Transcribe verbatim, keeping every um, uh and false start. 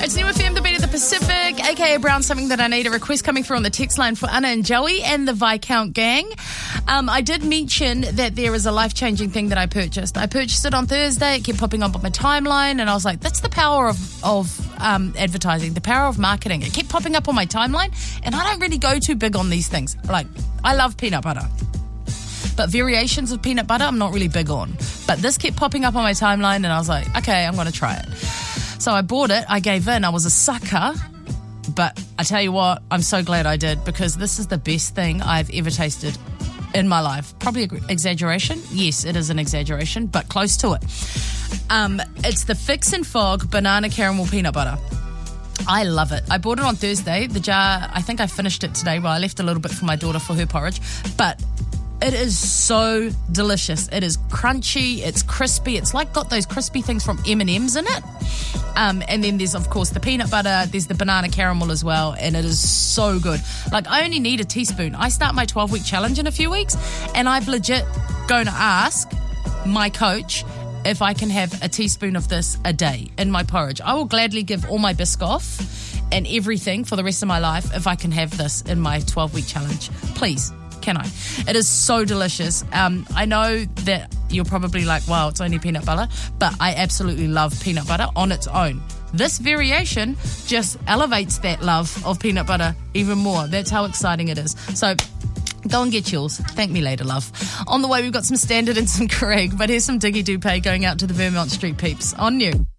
It's New F M, the beat of the Pacific, aka Brown, something that I need. A request coming through on the text line for Anna and Joey and the Viscount gang. Um, I did mention that there is a life-changing thing that I purchased. I purchased it on Thursday. It kept popping up on my timeline, and I was like, that's the power of, of um, advertising, the power of marketing. It kept popping up on my timeline, and I don't really go too big on these things. Like, I love peanut butter, but variations of peanut butter I'm not really big on. But this kept popping up on my timeline, and I was like, okay, I'm going to try it. So I bought it, I gave in, I was a sucker, but I tell you what, I'm so glad I did, because this is the best thing I've ever tasted in my life. Probably an exaggeration. Yes, it is an exaggeration, but close to it. Um, it's the Fix and Fog Banana Caramel Peanut Butter. I love it. I bought it on Thursday. The jar, I think I finished it today. Well, I left a little bit for my daughter for her porridge, but it is so delicious. It is crunchy, it's crispy. It's like got those crispy things from M and M's in it. Um, and then there's, of course, the peanut butter. There's the banana caramel as well. And it is so good. Like, I only need a teaspoon. I start my twelve-week challenge in a few weeks. And I've legit going to ask my coach if I can have a teaspoon of this a day in my porridge. I will gladly give all my Biscoff and everything for the rest of my life if I can have this in my twelve-week challenge. Please. Can I? It is so delicious. Um, I know that you're probably like, wow, it's only peanut butter, but I absolutely love peanut butter on its own. This variation just elevates that love of peanut butter even more. That's how exciting it is. So go and get yours. Thank me later, love. On the way, we've got some Standard and some Craig, but here's some Diggy Dupé going out to the Vermont Street peeps on New.